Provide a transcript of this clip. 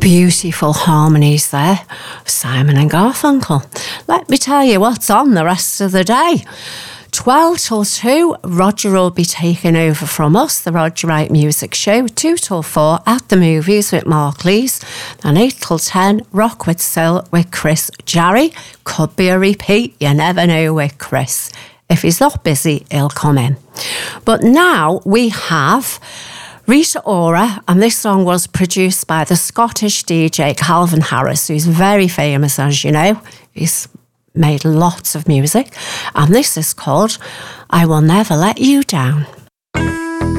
beautiful harmonies there, Simon and Garfunkel. Let me tell you what's on the rest of the day. 12 till 2, Roger will be taking over from us, the Roger Wright Music Show. 2 till 4, At the Movies with Mark Lees. And 8 till 10, Rock with Sil with Chris Jarry. Could be a repeat, you never know with Chris. If he's not busy, he'll come in. But now we have Rita Ora, and this song was produced by the Scottish DJ Calvin Harris, who's very famous, as you know. He's made lots of music, and this is called I Will Never Let You Down.